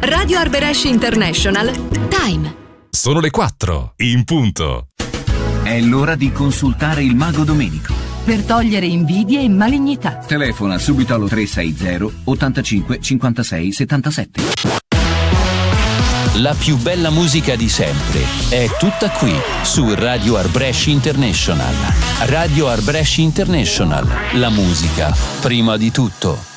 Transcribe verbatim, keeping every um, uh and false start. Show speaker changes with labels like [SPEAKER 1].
[SPEAKER 1] Radio Arbresh International. Time.
[SPEAKER 2] Sono le quattro, in punto.
[SPEAKER 3] È l'ora di consultare il mago Domenico.
[SPEAKER 4] Per togliere invidie e malignità.
[SPEAKER 3] Telefona subito allo tre sei zero ottantacinque cinquantasei settantasette.
[SPEAKER 5] La più bella musica di sempre è tutta qui su Radio Arbresh International. Radio Arbresh International. La musica prima di tutto.